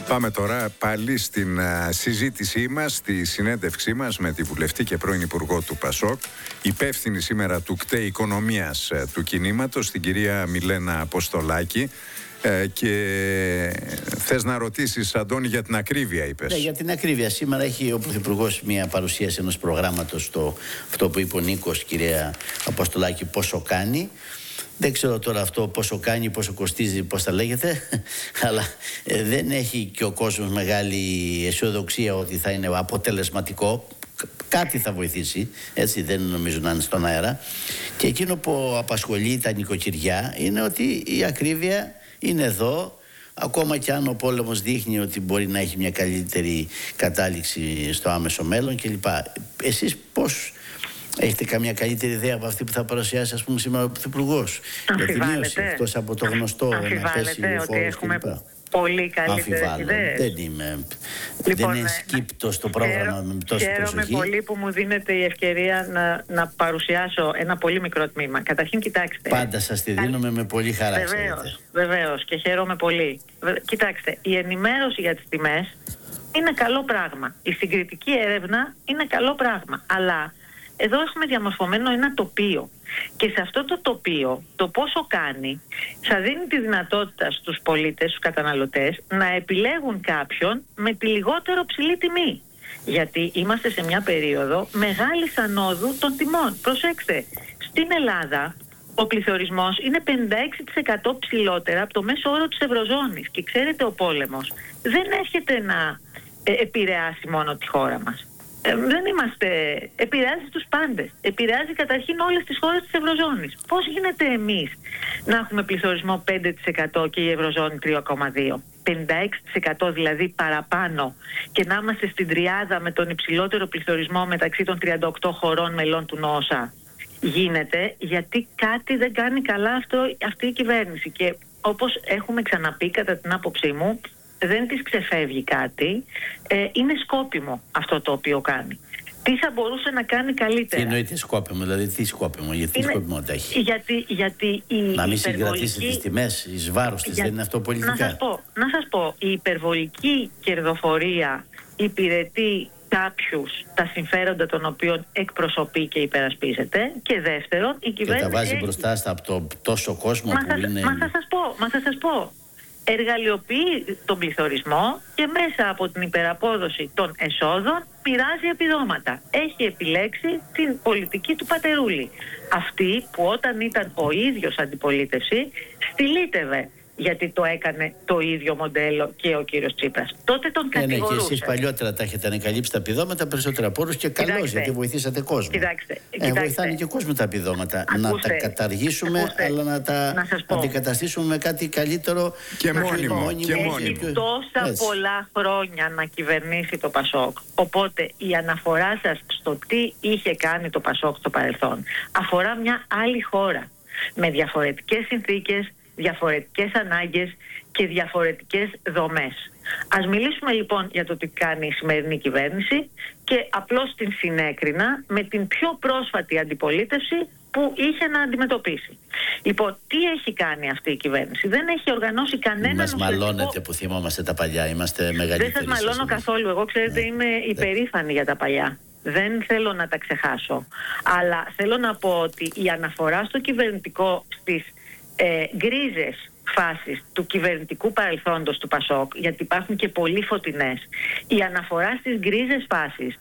Πάμε τώρα πάλι στην συζήτησή μας, στη συνέντευξή μας με τη βουλευτή και πρώην Υπουργό του ΠΑΣΟΚ, υπεύθυνη σήμερα του ΚΤΕ Οικονομίας του κινήματος, την κυρία Μιλένα Αποστολάκη. Και θες να ρωτήσεις, Αντώνη, για την ακρίβεια, είπες? Ναι, για την ακρίβεια. Σήμερα έχει ο Πρωθυπουργός μια παρουσίαση ενός προγράμματος, αυτό που είπε ο Νίκος, κυρία Αποστολάκη, πόσο κάνει. Δεν ξέρω τώρα αυτό πόσο κάνει, πόσο κοστίζει, πώς θα λέγεται, αλλά δεν έχει και ο κόσμος μεγάλη αισιοδοξία ότι θα είναι αποτελεσματικό. Κάτι θα βοηθήσει, έτσι, δεν νομίζω να είναι στον αέρα. Και εκείνο που απασχολεί τα νοικοκυριά είναι ότι η ακρίβεια είναι εδώ, ακόμα και αν ο πόλεμος δείχνει ότι μπορεί να έχει μια καλύτερη κατάληξη στο άμεσο μέλλον κλπ. Εσείς πώς έχετε καμία καλύτερη ιδέα από αυτή που θα παρουσιάσει, ας πούμε, σήμερα ο Πρωθυπουργός? Για τη μείωση, εκτός από το γνωστό να πέσει ο φόρος κλπ. Πολύ καλύτερες ιδέες. Δεν είναι σκύπτο στο πρόγραμμα με τόση προσοχή. Χαίρομαι πολύ που μου δίνετε η ευκαιρία να παρουσιάσω ένα πολύ μικρό τμήμα. Καταρχήν, κοιτάξτε. Πάντα σας τη δίνουμε με πολύ χαρά. Βεβαίως, και χαίρομαι πολύ. Κοιτάξτε, η ενημέρωση για τις τιμές είναι καλό πράγμα. Η συγκριτική έρευνα είναι καλό πράγμα. Αλλά εδώ έχουμε διαμορφωμένο ένα τοπίο. Και σε αυτό το τοπίο, το πόσο κάνει, θα δίνει τη δυνατότητα στους πολίτες, στους καταναλωτές, να επιλέγουν κάποιον με τη λιγότερο ψηλή τιμή. Γιατί είμαστε σε μια περίοδο μεγάλης ανόδου των τιμών. Προσέξτε, στην Ελλάδα ο πληθωρισμός είναι 56% ψηλότερα από το μέσο όρο της Ευρωζώνης. Και ξέρετε, ο πόλεμος δεν έρχεται να επηρεάσει μόνο τη χώρα μας. Δεν είμαστε... Επηρεάζει τους πάντες. Επηρεάζει καταρχήν όλες τις χώρες της Ευρωζώνης. Πώς γίνεται εμείς να έχουμε πληθωρισμό 5% και η Ευρωζώνη 3,2%? 56% δηλαδή παραπάνω, και να είμαστε στην τριάδα με τον υψηλότερο πληθωρισμό μεταξύ των 38 χωρών μελών του ΝΟΟΣΑ. Γίνεται γιατί κάτι δεν κάνει καλά αυτή η κυβέρνηση. Και όπως έχουμε ξαναπεί, κατά την άποψή μου, δεν της ξεφεύγει κάτι, είναι σκόπιμο αυτό το οποίο κάνει. Τι θα μπορούσε να κάνει καλύτερα? Τι εννοείται σκόπιμο, δηλαδή τι σκόπιμο, γιατί σκόπιμο έχει? Γιατί να μην συγκρατήσει τις τιμές εις βάρος της, δεν είναι αυτό πολιτικά? Να σας πω, η υπερβολική κερδοφορία υπηρετεί κάποιους τα συμφέροντα των οποίων εκπροσωπεί και υπερασπίζεται, και δεύτερον, η κυβέρνηση... Και τα βάζει μπροστά από το τόσο κόσμο που είναι... Μα θα σας πω. Εργαλειοποιεί τον πληθωρισμό και μέσα από την υπεραπόδοση των εσόδων πειράζει επιδόματα. Έχει επιλέξει την πολιτική του πατερούλη. Αυτή που όταν ήταν ο ίδιος αντιπολίτευση στυλίτευε, γιατί το έκανε το ίδιο μοντέλο και ο κύριος Τσίπρας. Τότε τον κατηγορούσε. Ναι, και εσείς παλιότερα τα έχετε ανακαλύψει τα επιδόματα, περισσότερα πόρους, και καλώς, γιατί βοηθήσατε κόσμο. Κοιτάξτε. Βοηθάνε και κόσμο τα επιδόματα. Ακούστε, να τα καταργήσουμε, αλλά να τα αντικαταστήσουμε με κάτι καλύτερο και μόνιμο. Έχει τόσα πολλά χρόνια να κυβερνήσει το ΠΑΣΟΚ. Οπότε η αναφορά σας στο τι είχε κάνει το ΠΑΣΟΚ στο παρελθόν αφορά μια άλλη χώρα με διαφορετικές συνθήκες, διαφορετικές ανάγκες και διαφορετικές δομές. Ας μιλήσουμε λοιπόν για το τι κάνει η σημερινή κυβέρνηση, και απλώς την συνέκρινα με την πιο πρόσφατη αντιπολίτευση που είχε να αντιμετωπίσει. Λοιπόν, τι έχει κάνει αυτή η κυβέρνηση? Δεν έχει οργανώσει κανέναν ουσιαστικό... Μας μαλώνετε που θυμόμαστε τα παλιά, είμαστε μεγαλύτεροι. Δεν σας μαλώνω καθόλου. Εγώ, ξέρετε, είμαι υπερήφανη για τα παλιά. Δεν θέλω να τα ξεχάσω. Αλλά θέλω να πω ότι η αναφορά στο κυβερνητικό, στις γκρίζες φάσεις του κυβερνητικού παρελθόντος του ΠΑΣΟΚ, γιατί υπάρχουν και πολύ φωτεινές, η αναφορά στις γκρίζες φάσεις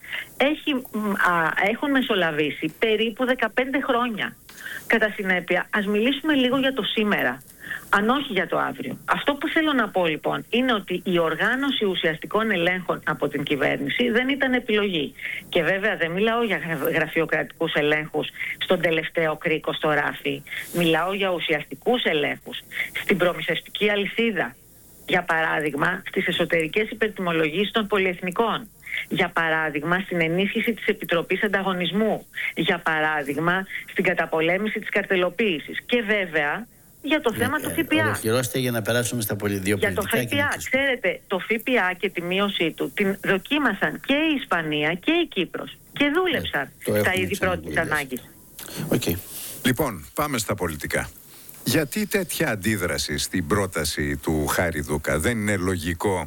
έχουν μεσολαβήσει περίπου 15 χρόνια. Κατά συνέπεια, ας μιλήσουμε λίγο για το σήμερα, αν όχι για το αύριο. Αυτό που θέλω να πω λοιπόν είναι ότι η οργάνωση ουσιαστικών ελέγχων από την κυβέρνηση δεν ήταν επιλογή. Και βέβαια δεν μιλάω για γραφειοκρατικούς ελέγχους στον τελευταίο κρίκο στο ράφι. Μιλάω για ουσιαστικούς ελέγχους στην προμηθευτική αλυσίδα. Για παράδειγμα, στις εσωτερικές υπερτιμολογίες των πολυεθνικών. Για παράδειγμα, στην ενίσχυση της Επιτροπής Ανταγωνισμού. Για παράδειγμα, στην καταπολέμηση της καρτελοποίησης. Και βέβαια, για το θέμα του ΦΠΑ. Ολοκληρώστε για να περάσουμε στα δύο για το ΦΠΑ. Ξέρετε, το ΦΠΑ και τη μείωσή του την δοκίμασαν και η Ισπανία και η Κύπρος. Και δούλεψαν στα είδη πρώτης ανάγκης. Λοιπόν, πάμε στα πολιτικά. Γιατί τέτοια αντίδραση στην πρόταση του Χάρη Δούκα? Δεν είναι λογικό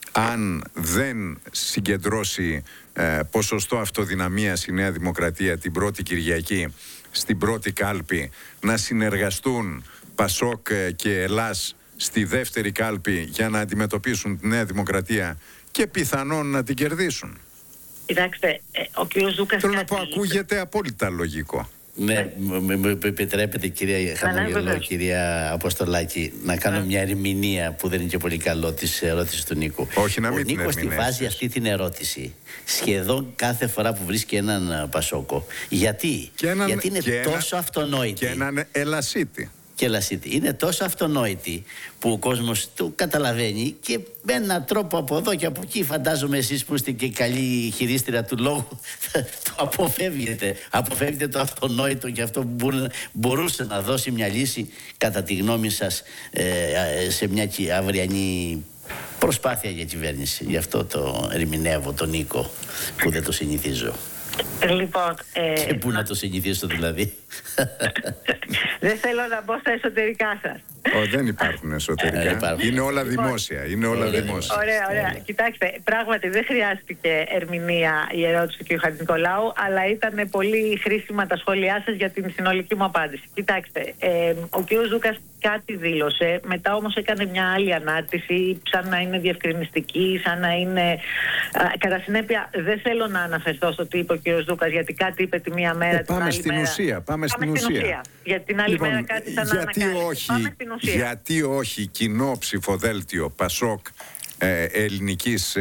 αν δεν συγκεντρώσει ποσοστό αυτοδυναμίας η Νέα Δημοκρατία την πρώτη Κυριακή στην πρώτη κάλπη, να συνεργαστούν Πασόκ και Ελλάς στη δεύτερη κάλπη για να αντιμετωπίσουν τη Νέα Δημοκρατία και πιθανόν να την κερδίσουν. Κοιτάξτε, ο κύριος Δούκας... Θέλω να πω, ακούγεται απόλυτα λογικό. Ναι, μου επιτρέπετε, κυρία Χαμογελό, κυρία Αποστολάκη, να κάνω μια ερμηνεία που δεν είναι και πολύ καλό της ερώτησης του Νίκου. Όχι, να μην την ερμηνεύσεις. Ο Νίκος τη βάζει αυτή την ερώτηση σχεδόν κάθε φορά που βρίσκει έναν Πασόκο. Γιατί? Γιατί είναι τόσο αυτονόητη. Και έναν Ελασίτη. Είναι τόσο αυτονόητη που ο κόσμος το καταλαβαίνει και με έναν τρόπο από εδώ και από εκεί, φαντάζομαι εσείς που είστε και καλή χειρίστρια του λόγου, το αποφεύγετε. Αποφεύγετε το αυτονόητο και αυτό που μπορούσε να δώσει μια λύση, κατά τη γνώμη σας, σε μια αυριανή προσπάθεια για κυβέρνηση. Γι' αυτό το ερμηνεύω τον Νίκο, που δεν το συνηθίζω. Λοιπόν, και πού να το συνηθίσω δηλαδή. Δεν θέλω να μπω στα εσωτερικά σας. Δεν υπάρχουν εσωτερικά. Είναι όλα δημόσια. Ωραία. Κοιτάξτε, πράγματι δεν χρειάστηκε ερμηνεία η ερώτηση του κ. Χατζηνικολάου, αλλά ήταν πολύ χρήσιμα τα σχόλιά σας για την συνολική μου απάντηση. Κοιτάξτε, ο κ. Δούκας κάτι δήλωσε, μετά όμως έκανε μια άλλη ανάρτηση, σαν να είναι διευκρινιστική, σαν να είναι... Κατά συνέπεια, δεν θέλω να αναφερθώ στο τι είπε ο κ. Δούκας, γιατί κάτι είπε τη μία μέρα, την άλλη μέρα. Πάμε στην ουσία. Γιατί την άλλη μέρα κάτι σαν να ανακάλυψε. Γιατί όχι κοινό ψηφοδέλτιο Πασόκ ελληνικής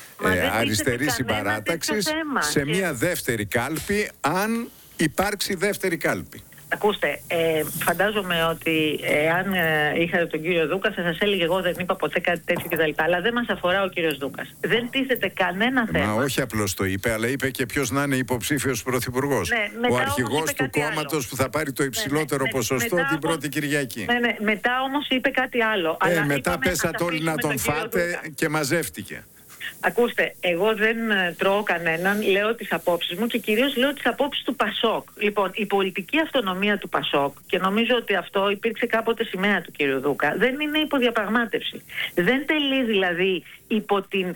αριστερής συμπαράταξης σε μια δεύτερη κάλπη, αν υπάρξει δεύτερη κάλπη? Ακούστε, φαντάζομαι ότι αν είχατε τον κύριο Δούκα θα σας έλεγε εγώ δεν είπα ποτέ κάτι τέτοιο κτλ. Αλλά δεν μας αφορά ο κύριος Δούκας. Δεν τίθεται κανένα θέμα. Μα όχι απλώς το είπε, αλλά είπε και ποιος να είναι υποψήφιος πρωθυπουργός. Ναι, ο αρχηγός του κόμματος που θα πάρει το υψηλότερο ποσοστό την πρώτη Κυριακή. Ναι, μετά όμως είπε κάτι άλλο. Αλλά μετά πέσατε όλοι να τον φάτε και μαζεύτηκε. Ακούστε, εγώ δεν τρώω κανέναν, λέω τις απόψεις μου και κυρίως λέω τις απόψεις του Πασόκ. Λοιπόν, η πολιτική αυτονομία του Πασόκ, και νομίζω ότι αυτό υπήρξε κάποτε σημαία του κύριου Δούκα, δεν είναι υποδιαπραγμάτευση. Δεν τελεί δηλαδή υπό την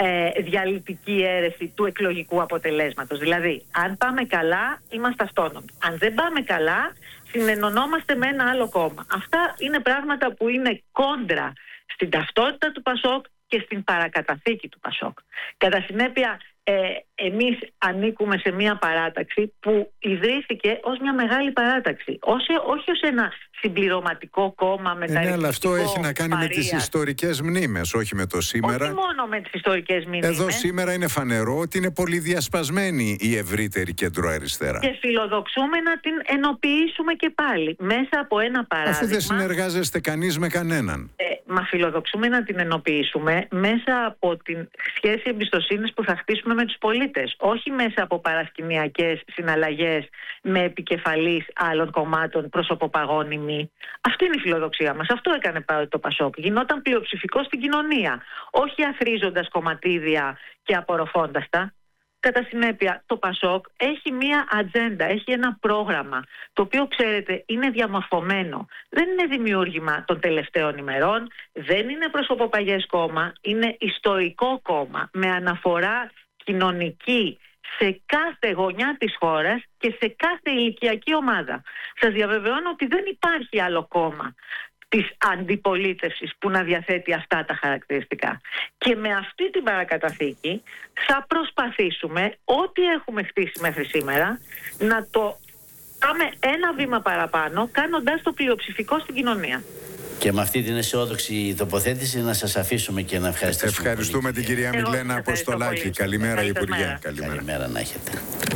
διαλυτική αίρεση του εκλογικού αποτελέσματος. Δηλαδή, αν πάμε καλά, είμαστε αυτόνομοι. Αν δεν πάμε καλά, συνενωνόμαστε με ένα άλλο κόμμα. Αυτά είναι πράγματα που είναι κόντρα στην ταυτότητα του Πασόκ και στην παρακαταθήκη του Πασόκ. Κατά συνέπεια, εμείς ανήκουμε σε μια παράταξη που ιδρύθηκε ως μια μεγάλη παράταξη. Όχι ως ένα συμπληρωματικό κόμμα μεταρρυθμιστικό. Αλλά αυτό έχει να κάνει με τις ιστορικές μνήμες, όχι με το σήμερα. Όχι μόνο με τις ιστορικές μνήμες. Εδώ σήμερα είναι φανερό ότι είναι πολύ διασπασμένη η ευρύτερη κεντροαριστερά. Και φιλοδοξούμε να την ενοποιήσουμε και πάλι μέσα από ένα παράδειγμα. Αφού δεν συνεργάζεστε κανείς με κανέναν. Μα φιλοδοξούμε να την ενοποιήσουμε μέσα από την σχέση εμπιστοσύνης που θα χτίσουμε με τους πολίτες. Όχι μέσα από παρασκηνιακές συναλλαγές με επικεφαλής άλλων κομμάτων προσωποπαγώνυμοι. Αυτή είναι η φιλοδοξία μας. Αυτό έκανε πάλι το Πασόκ. Γινόταν πλειοψηφικό στην κοινωνία. Όχι αθρίζοντας κομματίδια και απορροφώντας τα. Κατά συνέπεια, το Πασόκ έχει μία ατζέντα, έχει ένα πρόγραμμα, το οποίο, ξέρετε, είναι διαμορφωμένο. Δεν είναι δημιούργημα των τελευταίων ημερών, δεν είναι προσωποπαγές κόμμα, είναι ιστορικό κόμμα, με αναφορά κοινωνική σε κάθε γωνιά της χώρας και σε κάθε ηλικιακή ομάδα. Σας διαβεβαιώνω ότι δεν υπάρχει άλλο κόμμα της αντιπολίτευσης που να διαθέτει αυτά τα χαρακτηριστικά. Και με αυτή την παρακαταθήκη θα προσπαθήσουμε ό,τι έχουμε χτίσει μέχρι σήμερα να το πάμε ένα βήμα παραπάνω, κάνοντας το πλειοψηφικό στην κοινωνία. Και με αυτή την αισιόδοξη τοποθέτηση να σας αφήσουμε και να ευχαριστήσουμε. Ευχαριστούμε την κυρία Μιλένα Αποστολάκη. Καλημέρα, Υπουργέ. Καλημέρα να έχετε.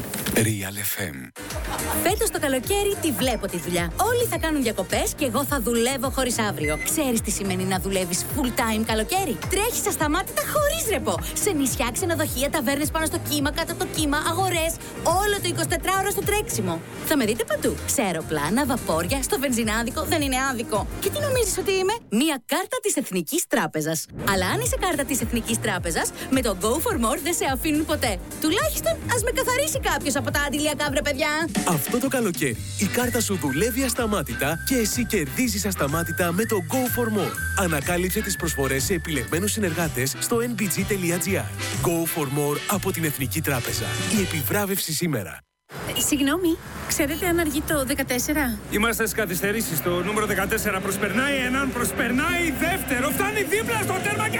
Real FM. Φέτος το καλοκαίρι τη βλέπω τη δουλειά. Όλοι θα κάνουν διακοπές και εγώ θα δουλεύω χωρίς αύριο. Ξέρεις τι σημαίνει να δουλεύεις full time καλοκαίρι? Τρέχεις ασταμάτητα χωρίς ρεπό. Σε νησιά, ξενοδοχεία, ταβέρνες πάνω στο κύμα, κάτω από το κύμα, αγορές. Όλο το 24ωρο στο τρέξιμο. Θα με δείτε παντού. Σε αεροπλάνα, βαπόρια, στο βενζινάδικο. Δεν είναι άδικο. Και τι νομίζεις ότι είμαι? Μία κάρτα της Εθνικής Τράπεζας. Αλλά αν είσαι κάρτα της Εθνικής Τράπεζας, με το Go for More δεν σε αφήνουν ποτέ. Τουλάχιστον ας με καθαρίσει κάποιος από τα αντιλιακά, βρε παιδιά. Αυτό το καλοκαίρι η κάρτα σου δουλεύει ασταμάτητα και εσύ κερδίζεις ασταμάτητα με το Go for More. Ανακάλυψε τις προσφορές σε επιλεγμένους συνεργάτες στο nbg.gr. Go for More από την Εθνική Τράπεζα. Η επιβράβευση σήμερα. Συγγνώμη, ξέρετε αν αργεί το 14? Είμαστε στις καθυστερήσεις. Το νούμερο 14 προσπερνάει έναν, προσπερνάει δεύτερο. Φτάνει δίπλα στο τέρμα και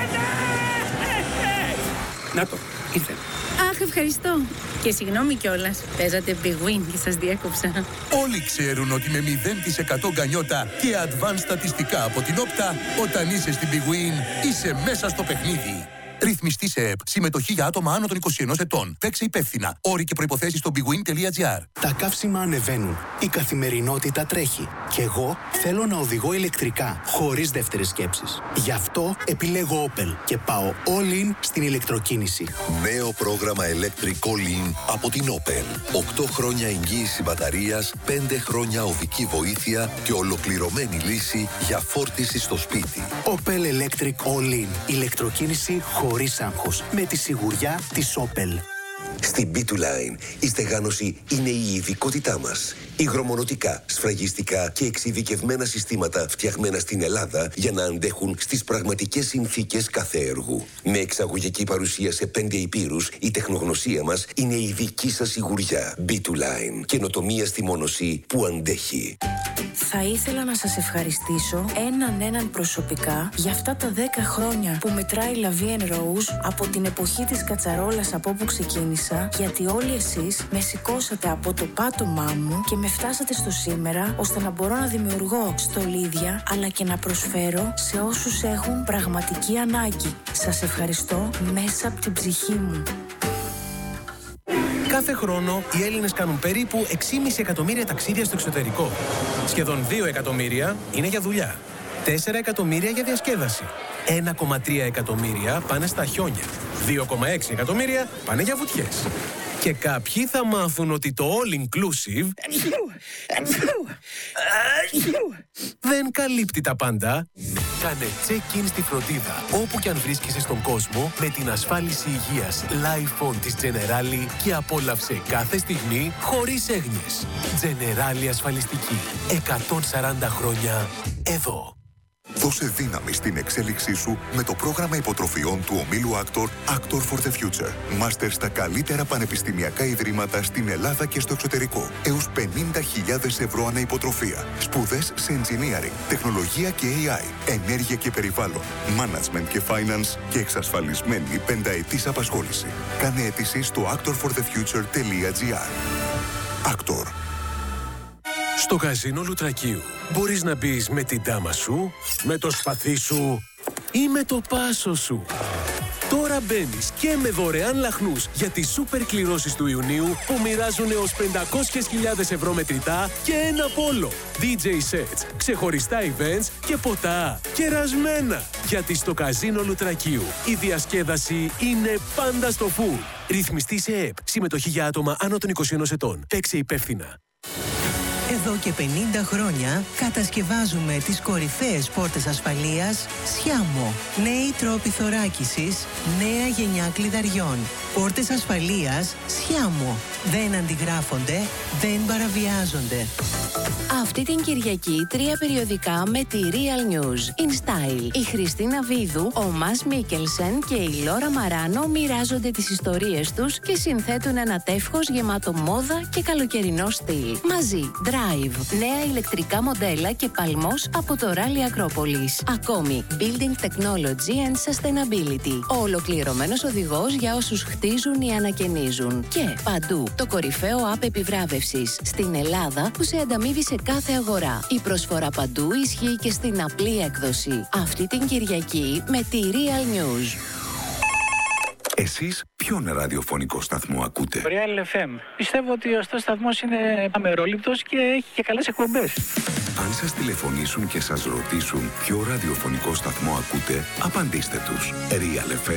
να το, ήρθε. Αχ, ευχαριστώ. Και συγγνώμη κιόλας. Παίζατε Big Win και σας διέκοψα. Όλοι ξέρουν ότι με 0% γκανιότα και advanced στατιστικά από την Όπτα, όταν είσαι στην Big Win, είσαι μέσα στο παιχνίδι. Ρυθμιστή σε ΕΠ. Συμμετοχή για άτομα άνω των 21 ετών. Παίξε υπεύθυνα. Όροι και προϋποθέσεις στο bigwin.gr. Τα καύσιμα ανεβαίνουν. Η καθημερινότητα τρέχει. Και εγώ θέλω να οδηγώ ηλεκτρικά, χωρίς δεύτερες σκέψεις. Γι' αυτό επιλέγω Opel και πάω all in στην ηλεκτροκίνηση. Νέο πρόγραμμα Electric All In από την Opel. 8 χρόνια εγγύηση μπαταρίας, 5 χρόνια οδική βοήθεια και ολοκληρωμένη λύση για φόρτιση στο σπίτι. Opel Electric All In. Ηλεκτροκίνηση χωρίς άγχος. Με τη σιγουριά της Opel. Στην B2Line η στεγάνωση είναι η ειδικότητά μας. Υγρομονωτικά, σφραγιστικά και εξειδικευμένα συστήματα φτιαγμένα στην Ελλάδα για να αντέχουν στις πραγματικές συνθήκες κάθε έργου. Με εξαγωγική παρουσία σε 5 υπήρους, η τεχνογνωσία μας είναι η δική σας σιγουριά. B2Line. Καινοτομία στη μόνωση που αντέχει. Θα ήθελα να σας ευχαριστήσω έναν προσωπικά για αυτά τα 10 χρόνια που μετράει La Vie en Rose από την εποχή της κατσαρόλας από όπου ξεκίνησα, γιατί όλοι εσείς με σηκώσατε από το πάτωμά μου και με φτάσατε στο σήμερα, ώστε να μπορώ να δημιουργώ στολίδια αλλά και να προσφέρω σε όσους έχουν πραγματική ανάγκη. Σας ευχαριστώ μέσα από την ψυχή μου. Κάθε χρόνο οι Έλληνες κάνουν περίπου 6,5 εκατομμύρια ταξίδια στο εξωτερικό. Σχεδόν 2 εκατομμύρια είναι για δουλειά. 4 εκατομμύρια για διασκέδαση. 1,3 εκατομμύρια πάνε στα χιόνια. 2,6 εκατομμύρια πάνε για βουτιές. Και κάποιοι θα μάθουν ότι το all-inclusive δεν καλύπτει τα πάντα. Κάνε check-in στη φροντίδα όπου και αν βρίσκεσαι στον κόσμο με την ασφάλιση υγείας Lifeon της Generali και απόλαυσε κάθε στιγμή χωρίς έγνοιες. Generali ασφαλιστική. 140 χρόνια εδώ. Δώσε δύναμη στην εξέλιξή σου με το πρόγραμμα υποτροφιών του ομίλου Actor for the Future. Μάστερ στα καλύτερα πανεπιστημιακά ιδρύματα στην Ελλάδα και στο εξωτερικό. Έως 50.000 ευρώ ανά υποτροφία. Σπουδές σε engineering, τεχνολογία και AI, ενέργεια και περιβάλλον, management και finance και εξασφαλισμένη 5ετής απασχόληση. Κάνε αίτηση στο actorforthefuture.gr. Actor. Στο καζίνο Λουτρακίου μπορείς να μπεις με την τάμα σου, με το σπαθί σου ή με το πάσο σου. Τώρα μπαίνεις και με δωρεάν λαχνούς για τις σούπερ κληρώσεις του Ιουνίου που μοιράζουν έως 500.000 ευρώ μετρητά και ένα πόλο. DJ sets, ξεχωριστά events και ποτά κερασμένα. Γιατί στο καζίνο Λουτρακίου η διασκέδαση είναι πάντα στο full. Ρυθμιστή σε ΕΠ. Συμμετοχή για άτομα άνω των 21 ετών. Παίξε υπεύθυνα. Εδώ και 50 χρόνια κατασκευάζουμε τις κορυφαίες πόρτες ασφαλείας Σιάμο. Νέοι τρόποι θωράκισης, νέα γενιά κλειδαριών. Πόρτες ασφαλείας Σιάμο. Δεν αντιγράφονται, δεν παραβιάζονται. Αυτή την Κυριακή 3 περιοδικά με τη Real News. In Style. Η Χριστίνα Βίδου, ο Μας Μίκελσεν και η Λόρα Μαράνο μοιράζονται τις ιστορίες τους και συνθέτουν ένα τεύχος γεμάτο μόδα και καλοκαιρινό στυλ. Μαζί, Drive, νέα ηλεκτρικά μοντέλα και παλμός από το Rally Acropolis. Ακόμη, Building Technology and Sustainability. Ο ολοκληρωμένος οδηγός για όσους χτίζουν ή ανακαινίζουν. Και παντού, το κορυφαίο app επιβράβευσης στην Ελλάδα που σε ανταμείβει σε κάθε αγορά. Η προσφορά παντού ισχύει και στην απλή έκδοση. Αυτή την Κυριακή με τη Real News. Εσείς ποιον ραδιοφωνικό σταθμό ακούτε? Real FM. Πιστεύω ότι ο σταθμός είναι αμερόληπτος και έχει και καλές εκπομπές. Αν σας τηλεφωνήσουν και σας ρωτήσουν ποιο ραδιοφωνικό σταθμό ακούτε, απαντήστε τους. Real FM